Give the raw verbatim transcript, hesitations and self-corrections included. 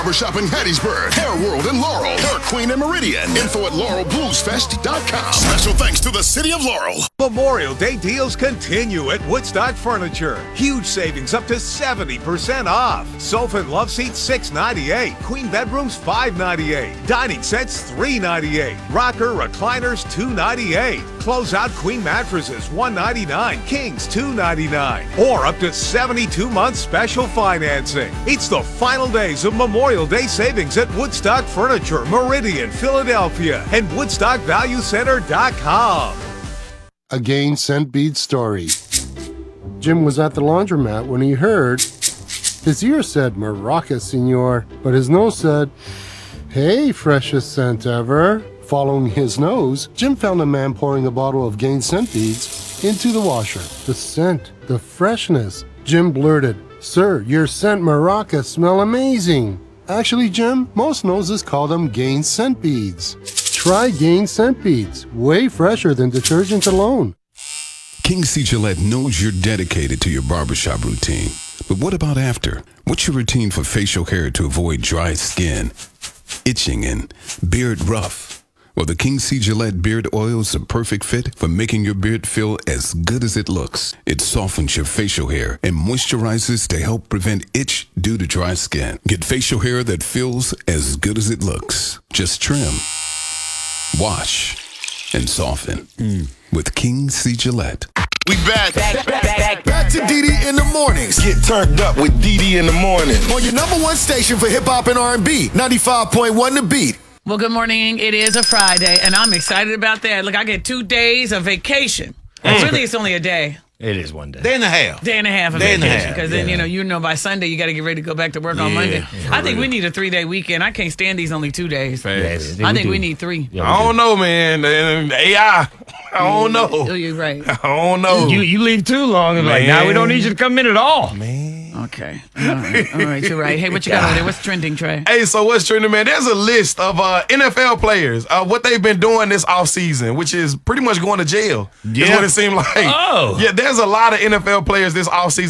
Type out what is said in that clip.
Barbershop in Hattiesburg, Hair World in Laurel, Hair Queen in Meridian. Info at laurel blues fest dot com. Special thanks to the City of Laurel. Memorial Day deals continue at Woodstock Furniture. Huge savings up to seventy percent off. Sofa and love seats six ninety-eight. Queen bedrooms five ninety-eight. Dining sets three ninety-eight. Rocker recliners two ninety-eight. Closeout queen mattresses one ninety-nine. Kings two ninety-nine. Or up to seventy-two months special financing. It's the final days of Memorial Day savings at Woodstock Furniture, Meridian, Philadelphia, and woodstock value center dot com. A Gain Scent Bead story. Jim was at the laundromat when he heard his ear said Maraca, senor, but his nose said, hey, freshest scent ever. Following his nose, Jim found a man pouring a bottle of Gain Scent Beads into the washer. The scent, the freshness. Jim blurted, sir, your scent Maraca smell amazing. Actually, Jim, most noses call them Gain Scent Beads. Try Gain Scent Beads, way fresher than detergent alone. King C. Gillette knows you're dedicated to your barbershop routine. But what about after? What's your routine for facial hair to avoid dry skin, itching, and beard rough? Well, the King C. Gillette Beard Oil is the perfect fit for making your beard feel as good as it looks. It softens your facial hair and moisturizes to help prevent itch due to dry skin. Get facial hair that feels as good as it looks. Just trim, wash, and soften mm. with King C. Gillette. We back. Back, back, back, Back to Dee Dee in the mornings. Get turned up with Dee Dee in the morning. On your number one station for hip hop and R and B, ninety-five point one The Beat. Well, good morning. It is a Friday, and I'm excited about that. Look, I get two days of vacation. Mm. Really, it's only a day. It is one day. Day and a half. Day and a half of day vacation. Because yeah. then, you know, you know by Sunday you got to get ready to go back to work yeah, on Monday. I think really. we need a three-day weekend. I can't stand these only two days. Yeah, I think we, we need three. Yeah, we I don't do. know, man. A I. I don't know. Oh, you're right. I don't know. You you leave too long and like, now we don't need you to come in at all. Man. Okay. All right. All right. You're right. Hey, what you got over there? What's trending, Trey? Hey, so what's trending, man? There's a list of uh, N F L players, uh, what they've been doing this offseason, which is pretty much going to jail. Yeah. Is what it seemed like. Oh. Yeah, there's a lot of N F L players this offseason